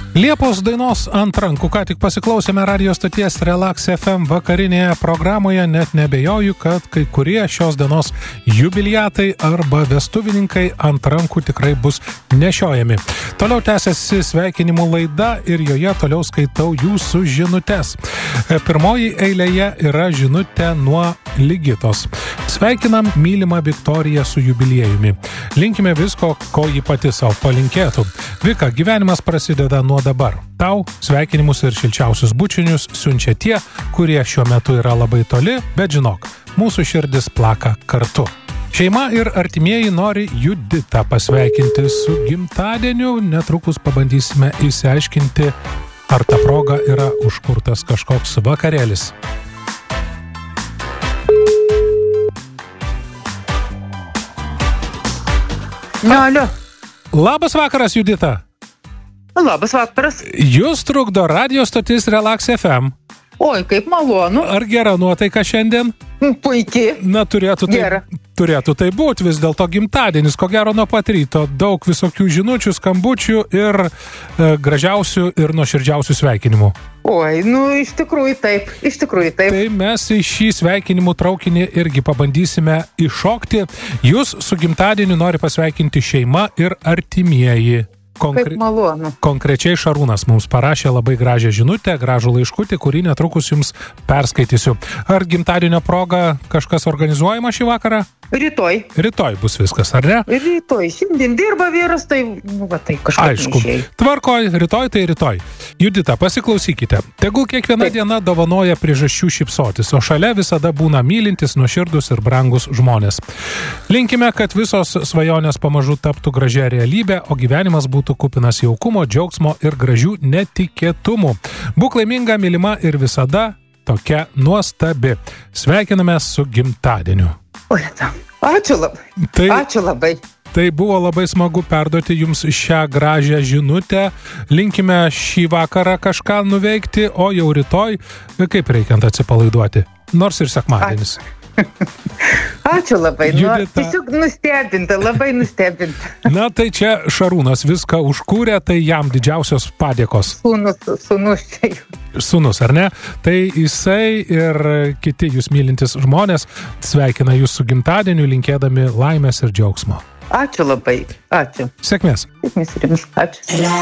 Liepos dainos ant rankų ką tik pasiklausėme radio stoties Relax FM vakarinėje programoje, net nebejoju, kad kai kurie šios dienos jubiliatai arba vestuvininkai ant rankų tikrai bus nešiojami. Toliau tęsiasi sveikinimų laida ir joje toliau skaitau jūsų žinutes. Pirmoji eilėje yra žinutė nuo Ligitos. Sveikinam mylimą Viktoriją su jubiliejumi. Linkime visko, ko ji pati savo palinkėtų. Vika, gyvenimas prasideda nuo dabar. Tau sveikinimus ir šilčiausius bučinius siunčia tie, kurie šiuo metu yra labai toli, bet žinok, mūsų širdis plaka kartu. Šeima ir artimieji nori Juditą pasveikinti su gimtadieniu. Netrukus pabandysime išsiaiškinti, ar ta proga yra užkurtas kažkoks vakarėlis. Alio. Labas vakaras, Judita. Labas vakaras. Jūs trukdo radio stotis Relax FM. Oi, kaip malonu. Ar gera nuotaika šiandien? Puikiai. Na, turėtų tai būti, vis dėlto gimtadienis, ko gero nuo pat ryto. Daug visokių žinučių, skambučių ir gražiausių ir nuoširdžiausių sveikinimų. Oi, iš tikrųjų taip. Tai mes į šį sveikinimų traukinį irgi pabandysime iššokti. Jūs su gimtadieniu nori pasveikinti šeima ir artimieji. Kaip malonu. Konkrečiai Šarūnas mums parašė labai gražią žinutę, gražų laiškutį, kurį netrukus jums perskaitysiu. Ar gimtadienio proga kažkas organizuojama šį vakarą? Rytoj. Rytoj bus viskas, ar ne? Rytoj. Šiandien dirba vyras, tai kažkaip aišku. neišėjo. Tvarkoj, rytoj tai rytoj. Judita, pasiklausykite. Tegul kiekviena diena dovanoja priežasčių šypsotis, o šalia visada būna mylintis, nuoširdus ir brangus žmonės. Linkime, kad visos svajonės pamažu taptų gražia realybė, o gyvenimas būtų kupinas jaukumo, džiaugsmo ir gražių netikėtumų. Būk laiminga, mylima ir visada tokia nuostabi. Sveikiname su gimtadieniu. Ačiū labai. Tai buvo labai smagu perduoti jums šią gražią žinutę. Linkime šį vakarą kažką nuveikti, o jau rytoj kaip reikiant atsipalaiduoti. Nors ir sekmadienis. Ačiū labai. Judita. Tiesiog labai nustebinta. Na, tai čia Šarūnas viską užkūrė, tai jam didžiausios padėkos. Sūnus, ar ne? Tai jisai ir kiti jūs mylintis žmonės sveikina jūs su gimtadieniu, linkėdami laimės ir džiaugsmo. Ačiū labai. Ačiū. Sėkmės. Sėkmės ir jums. Ačiū.